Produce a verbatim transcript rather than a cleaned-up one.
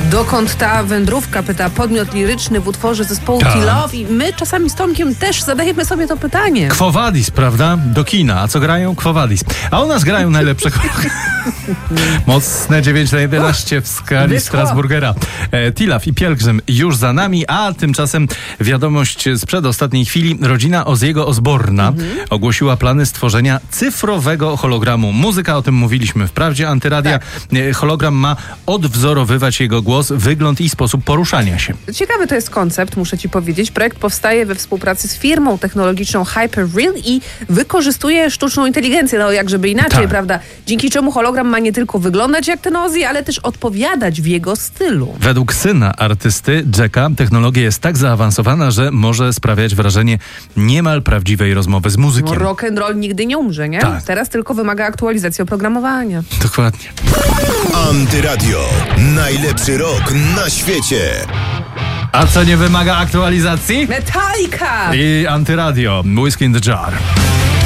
Dokąd ta wędrówka, pyta podmiot liryczny w utworze zespołu Ta. Love i my czasami z Tomkiem też zadajemy sobie to pytanie. Quo Vadis, prawda? Do kina. A co grają? Quo Vadis. A u nas grają najlepsze mocne dziewięć na jedenaście w skali Wyszło. Strasburgera. E, Tilaf i Pielgrzym już za nami, a tymczasem wiadomość sprzed ostatniej chwili. Rodzina Ozzy'ego Osborna Mhm. ogłosiła plany stworzenia cyfrowego hologramu. Muzyka, o tym mówiliśmy wprawdzie Antyradia. E, Hologram ma odwzorowywać jego głos, wygląd i sposób poruszania się. Ciekawy to jest koncept, muszę ci powiedzieć. Projekt powstaje we współpracy z firmą technologiczną Hyperreal i wykorzystuje sztuczną inteligencję, no jak żeby inaczej, Tak. prawda? Dzięki czemu hologram ma nie tylko wyglądać jak ten Ozzy, ale też odpowiadać w jego stylu. Według syna artysty Jacka technologia jest tak zaawansowana, że może sprawiać wrażenie niemal prawdziwej rozmowy z No, muzykiem. rock and roll nigdy nie umrze, nie? Tak. Teraz tylko wymaga aktualizacji oprogramowania. Dokładnie. Antyradio. Najlepszy rok na świecie. A co nie wymaga aktualizacji? Metallica! I Antyradio. Whiskey in the Jar.